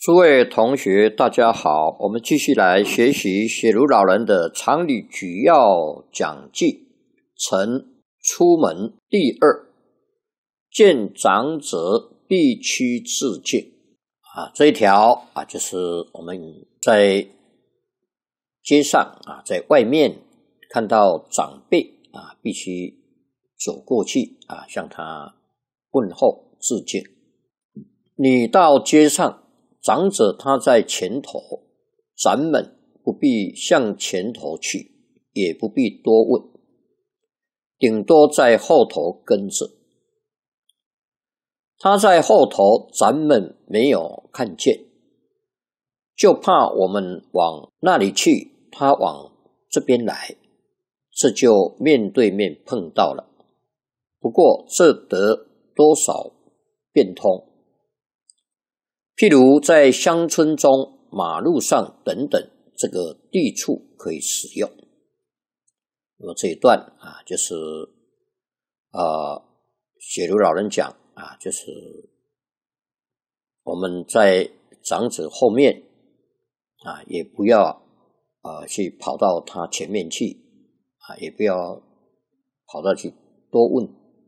诸位同学大家好，我们继续来学习写如老人的常理举要讲记，晨出门第二，见长者必须致敬。这一条就是我们在街上在外面看到长辈必须走过去向他问候致敬。你到街上，长者他在前头，咱们不必向前头去，也不必多问，顶多在后头跟着。他在后头，咱们没有看见，就怕我们往那里去，他往这边来，这就面对面碰到了。不过这得多少变通。譬如在乡村中、马路上等等，这个地处可以使用。那么这一段就是写如老人讲就是我们在长者后面也不要去跑到他前面去也不要跑到去多问，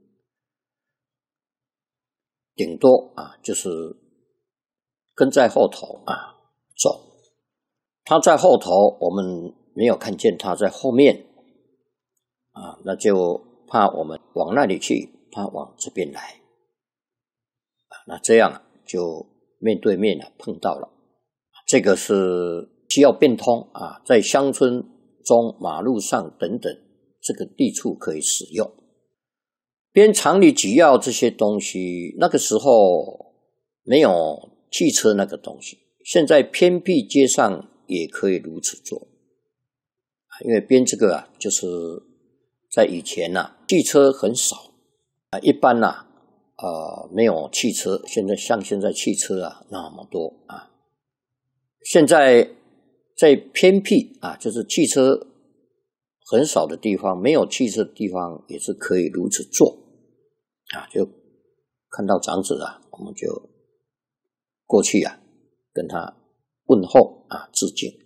顶多就是跟在后头走。他在后头，我们没有看见他在后面那就怕我们往那里去，他往这边来那这样就面对面碰到了。这个是需要变通在乡村中、马路上等等，这个地处可以使用。编常理举要这些东西，那个时候没有汽车那个东西，现在偏僻街上也可以如此做。因为编这个就是在以前汽车很少一般没有汽车，现在汽车那么多现在在偏僻就是汽车很少的地方，没有汽车的地方也是可以如此做就看到长者我们就过去跟他问候致敬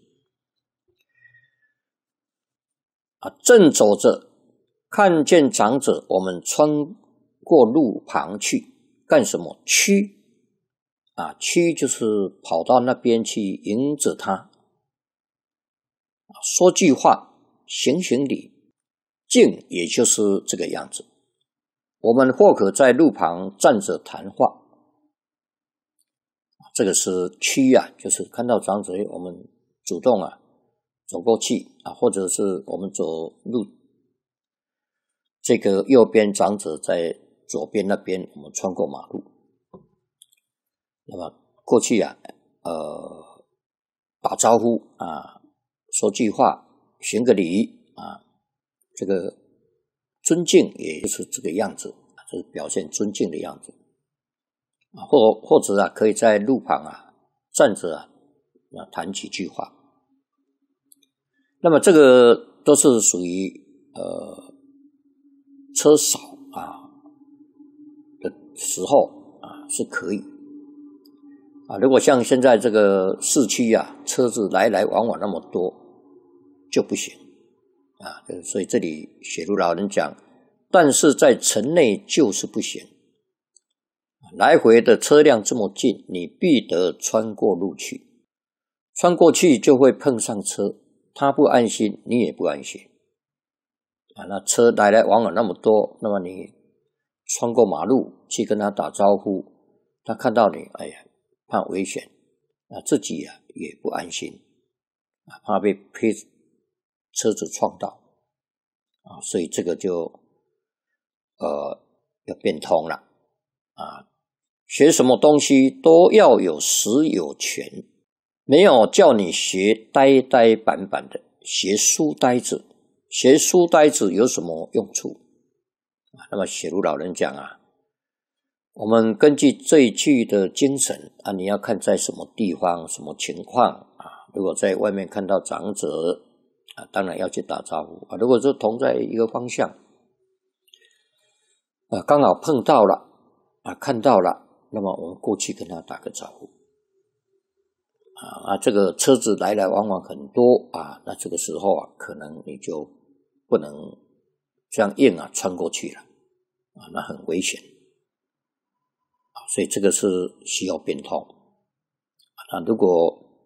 正走着看见长者，我们穿过路旁去干什么？趋趋就是跑到那边去迎着他说句话，行行礼。敬也就是这个样子。我们或可在路旁站着谈话，这个是趋就是看到长者我们主动走过去或者是我们走路，这个右边长者在左边那边，我们穿过马路，那么过去打招呼说句话，行个礼这个尊敬也就是这个样子，就是表现尊敬的样子或者可以在路旁站着谈几句话。那么这个都是属于车少的时候是可以如果像现在这个市区车子来来往往那么多就不行所以这里写如老人讲，但是在城内就是不行，来回的车辆这么近，你必得穿过路去，穿过去就会碰上车，他不安心，你也不安心那车来来往往那么多，那么你穿过马路去跟他打招呼，他看到你怕危险自己也不安心怕被车子撞到所以这个就要变通了学什么东西都要有实有权，没有叫你学呆呆板板的，学书呆子，学书呆子有什么用处那么写如老人讲我们根据这一句的精神你要看在什么地方什么情况如果在外面看到长者当然要去打招呼如果是同在一个方向刚好碰到了看到了，那么我们过去跟他打个招呼这个车子来来往往很多啊，那这个时候啊，可能你就不能这样硬啊穿过去了啊，那很危险啊，所以这个是需要变通。那如果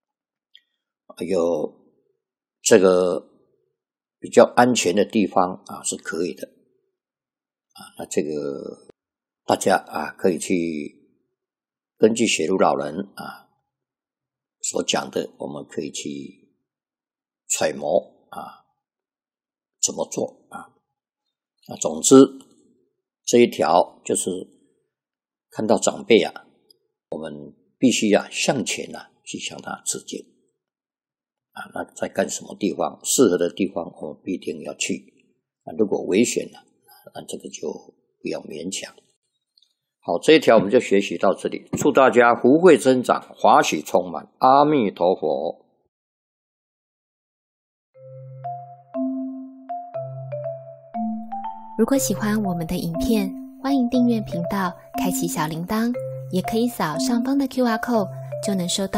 有这个比较安全的地方啊，是可以的啊，那这个大家啊可以去根据雪茹老人啊所讲的，我们可以去揣摩啊，怎么做啊？总之这一条就是看到长辈啊，我们必须啊向前啊去向他致敬啊。那在干什么地方适合的地方，我们必定要去。如果危险了，那这个就不要勉强。好，这一条我们就学习到这里。祝大家福慧增长，华喜充满。阿弥陀佛。 如果喜欢我们的影片，欢迎订阅频道，开启小铃铛，也可以扫上方的 QR code，就能收到